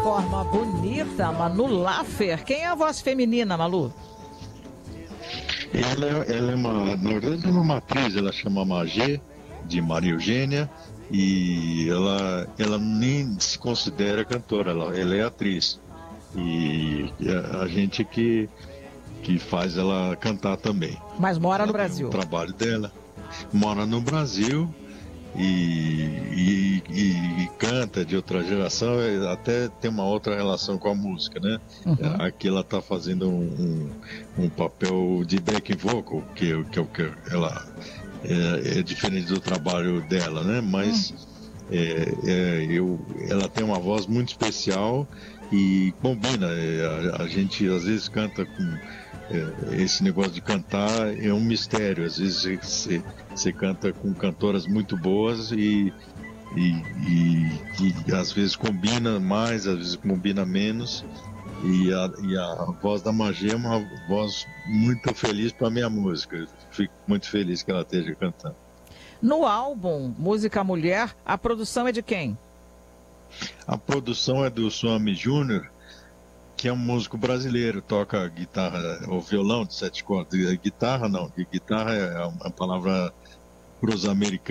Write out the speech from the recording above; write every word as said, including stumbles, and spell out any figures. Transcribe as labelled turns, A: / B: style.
A: forma bonita, Manu Laffer. Quem é a voz feminina, Malu?
B: Ela, ela é uma, na verdade, ela é uma atriz, ela chama Magê, de Maria Eugênia, e ela, ela nem se considera cantora, ela, ela é atriz. E a, a gente que, que faz ela cantar também.
A: Mas mora
B: Ela
A: no
B: tem
A: Brasil.
B: O trabalho dela. Mora no Brasil e, e, e, e canta de outra geração, até tem uma outra relação com a música, né?
A: Uhum.
B: Aqui ela está fazendo um, um, um papel de backing vocal, que, que é o que ela é, é diferente do trabalho dela, né? Mas uhum. é, é, eu, ela tem uma voz muito especial e combina. A, a gente às vezes canta com esse negócio de cantar é um mistério. Às vezes você, você canta com cantoras muito boas e, e, e, e às vezes combina mais, às vezes combina menos. E a, e a voz da Magê é uma voz muito feliz para a minha música. Fico muito feliz que ela esteja cantando.
A: No álbum Música Mulher, a produção é de quem?
B: A produção é do Swami Júnior, que é um músico brasileiro, toca guitarra, ou violão de sete cordas. Guitarra não, guitarra é uma palavra para os americanos.